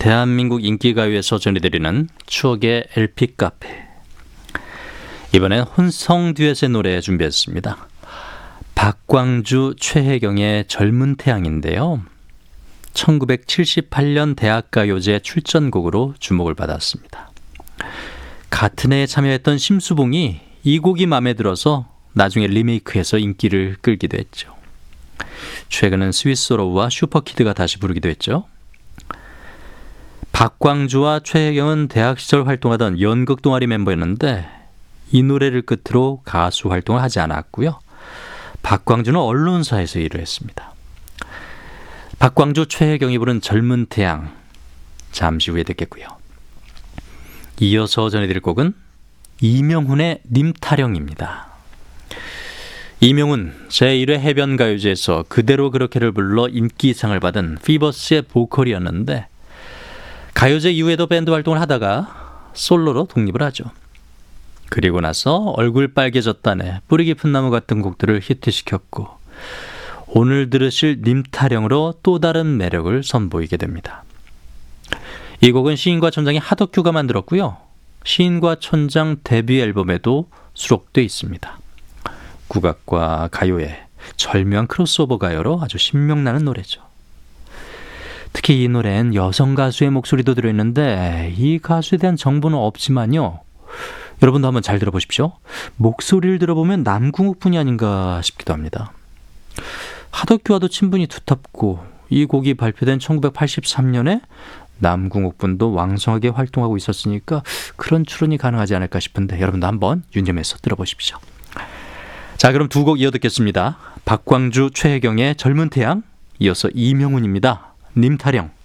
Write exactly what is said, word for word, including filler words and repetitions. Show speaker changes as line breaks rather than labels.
대한민국 인기가요에서 전해드리는 추억의 엘피 카페. 이번엔 혼성 듀엣의 노래 준비했습니다. 박광주, 최혜경의 젊은 태양인데요. 천구백칠십팔 년 대학가요제 출전곡으로 주목을 받았습니다. 같은 해에 참여했던 심수봉이 이 곡이 마음에 들어서 나중에 리메이크해서 인기를 끌기도 했죠. 최근은 스위스로우와 슈퍼키드가 다시 부르기도 했죠. 박광주와 최혜경은 대학 시절 활동하던 연극 동아리 멤버였는데 이 노래를 끝으로 가수 활동을 하지 않았고요. 박광주는 언론사에서 일을 했습니다. 박광주, 최혜경이 부른 젊은 태양, 잠시 후에 듣겠고요. 이어서 전해드릴 곡은 이명훈의 님타령입니다. 이명훈, 제일 회 해변가요제에서 그대로 그렇게를 불러 인기상을 받은 피버스의 보컬이었는데 가요제 이후에도 밴드 활동을 하다가 솔로로 독립을 하죠. 그리고 나서 얼굴 빨개졌다네, 뿌리 깊은 나무 같은 곡들을 히트시켰고 오늘 들으실 님타령으로 또 다른 매력을 선보이게 됩니다. 이 곡은 시인과 촌장의 하덕규가 만들었고요. 시인과 촌장 데뷔 앨범에도 수록돼 있습니다. 국악과 가요의 절묘한 크로스오버 가요로 아주 신명나는 노래죠. 특히 이 노래엔 여성 가수의 목소리도 들어있는데 이 가수에 대한 정보는 없지만요. 여러분도 한번 잘 들어보십시오. 목소리를 들어보면 남궁옥 분이 아닌가 싶기도 합니다. 하덕규와도 친분이 두텁고 이 곡이 발표된 천구백팔십삼 년에 남궁옥 분도 왕성하게 활동하고 있었으니까 그런 추론이 가능하지 않을까 싶은데 여러분도 한번 유념해서 들어보십시오. 자, 그럼 두 곡 이어 듣겠습니다. 박광주, 최혜경의 젊은 태양, 이어서 이명훈입니다. 님타령.